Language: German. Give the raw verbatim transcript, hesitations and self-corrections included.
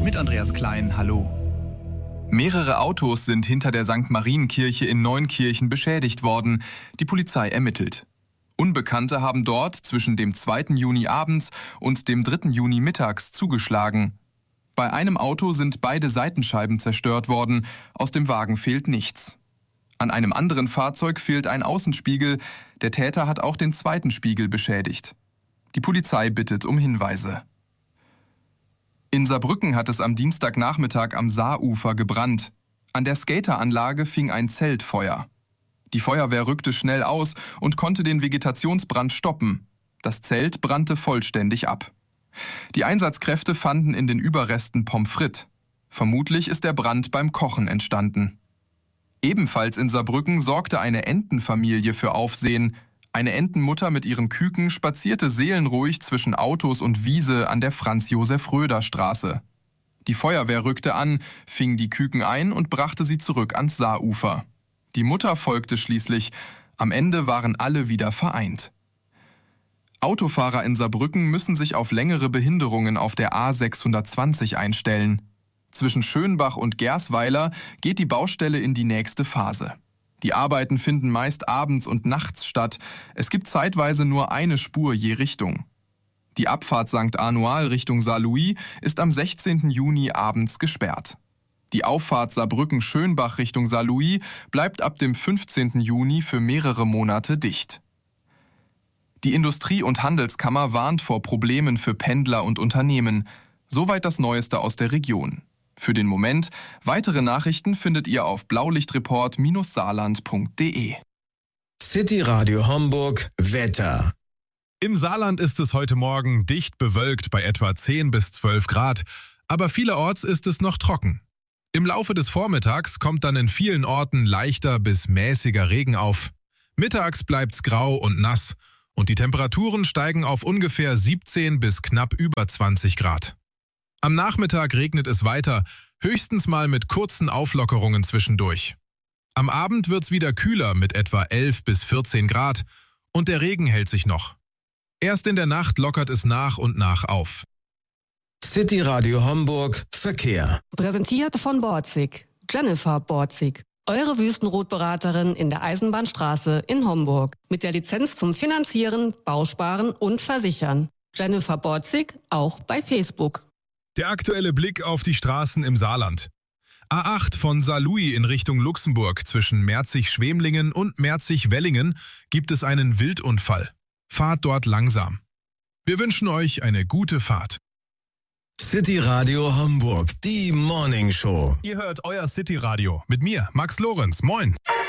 Mit Andreas Klein, hallo. Mehrere Autos sind hinter der Sankt Marienkirche in Neunkirchen beschädigt worden. Die Polizei ermittelt. Unbekannte haben dort zwischen dem zweiten Juni abends und dem dritten Juni mittags zugeschlagen. Bei einem Auto sind beide Seitenscheiben zerstört worden, aus dem Wagen fehlt nichts. An einem anderen Fahrzeug fehlt ein Außenspiegel, der Täter hat auch den zweiten Spiegel beschädigt. Die Polizei bittet um Hinweise. In Saarbrücken hat es am Dienstagnachmittag am Saarufer gebrannt. An der Skateranlage fing ein Zelt Feuer. Die Feuerwehr rückte schnell aus und konnte den Vegetationsbrand stoppen. Das Zelt brannte vollständig ab. Die Einsatzkräfte fanden in den Überresten Pommes frites. Vermutlich ist der Brand beim Kochen entstanden. Ebenfalls in Saarbrücken sorgte eine Entenfamilie für Aufsehen. Eine Entenmutter mit ihren Küken spazierte seelenruhig zwischen Autos und Wiese an der Franz-Josef-Röder-Straße. Die Feuerwehr rückte an, fing die Küken ein und brachte sie zurück ans Saarufer. Die Mutter folgte schließlich. Am Ende waren alle wieder vereint. Autofahrer in Saarbrücken müssen sich auf längere Behinderungen auf der A sechshundertzwanzig einstellen. Zwischen Schönbach und Gersweiler geht die Baustelle in die nächste Phase. Die Arbeiten finden meist abends und nachts statt. Es gibt zeitweise nur eine Spur je Richtung. Die Abfahrt Sankt Anual Richtung Saarlouis ist am sechzehnten Juni abends gesperrt. Die Auffahrt Saarbrücken-Schönbach Richtung Saarlouis bleibt ab dem fünfzehnten Juni für mehrere Monate dicht. Die Industrie- und Handelskammer warnt vor Problemen für Pendler und Unternehmen. Soweit das Neueste aus der Region. Für den Moment, weitere Nachrichten findet ihr auf blaulichtreport Bindestrich saarland Punkt de. City Radio Homburg Wetter. Im Saarland ist es heute Morgen dicht bewölkt bei etwa zehn bis zwölf Grad, aber vielerorts ist es noch trocken. Im Laufe des Vormittags kommt dann in vielen Orten leichter bis mäßiger Regen auf. Mittags bleibt's grau und nass und die Temperaturen steigen auf ungefähr siebzehn bis knapp über zwanzig Grad. Am Nachmittag regnet es weiter, höchstens mal mit kurzen Auflockerungen zwischendurch. Am Abend wird's wieder kühler mit etwa elf bis vierzehn Grad und der Regen hält sich noch. Erst in der Nacht lockert es nach und nach auf. City Radio Homburg Verkehr. Präsentiert von Borzig. Jennifer Borzig. Eure Wüstenrotberaterin in der Eisenbahnstraße in Homburg. Mit der Lizenz zum Finanzieren, Bausparen und Versichern. Jennifer Borzig auch bei Facebook. Der aktuelle Blick auf die Straßen im Saarland. A acht von Saarlouis in Richtung Luxemburg zwischen Merzig-Schwemlingen und Merzig-Wellingen gibt es einen Wildunfall. Fahrt dort langsam. Wir wünschen euch eine gute Fahrt. City Radio Homburg, die Morning Show. Ihr hört euer City Radio mit mir, Max Lorenz. Moin.